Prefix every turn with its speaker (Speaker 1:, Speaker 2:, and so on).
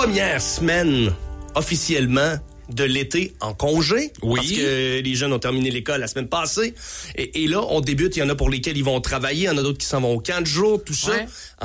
Speaker 1: première semaine officiellement de l'été en congé.
Speaker 2: Oui.
Speaker 1: Parce que les jeunes ont terminé l'école la semaine passée. Et là, on débute. Il y en a pour lesquels ils vont travailler. Il y en a d'autres qui s'en vont au camp de jour, tout ça.